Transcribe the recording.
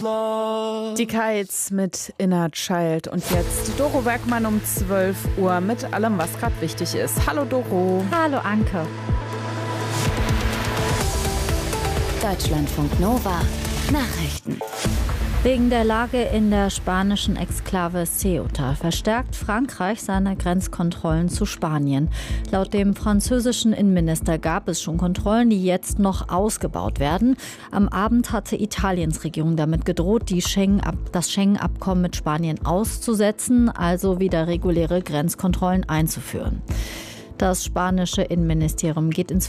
Die Kites mit Inner Child. Und jetzt Doro Bergmann um 12 Uhr mit allem, was gerade wichtig ist. Hallo Doro. Hallo Anke. Deutschlandfunk Nova Nachrichten. Wegen der Lage in der spanischen Exklave Ceuta verstärkt Frankreich seine Grenzkontrollen zu Spanien. Laut dem französischen Innenminister gab es schon Kontrollen, die jetzt noch ausgebaut werden. Am Abend hatte Italiens Regierung damit gedroht, das Schengen-Abkommen mit Spanien auszusetzen, also wieder reguläre Grenzkontrollen einzuführen. Das spanische Innenministerium geht inzwischen